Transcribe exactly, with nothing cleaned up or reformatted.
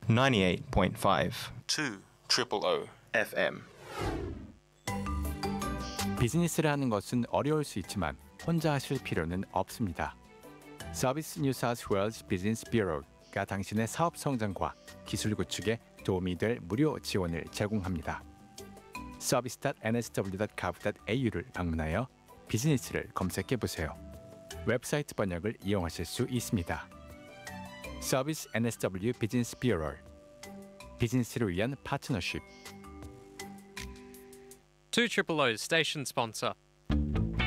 ninety-eight point five two triple O 에프엠. 비즈니스를 하는 것은 어려울 수 있지만 혼자 하실 필요는 없습니다. 서비스 뉴 사우스 웨일즈 비즈니스 뷰로가 당신의 사업 성장과 기술 구축에 도움이 될 무료 지원을 제공합니다. 서비스 닷 엔 에스 더블유 닷 가브 닷 에이유를 방문하여 비즈니스를 검색해 보세요. 웹사이트 번역을 이용하실 수 있습니다. 서비스 엔 에스 더블유 비즈니스 뷰로, 비즈니스를 위한 파트너십. two O's station sponsor.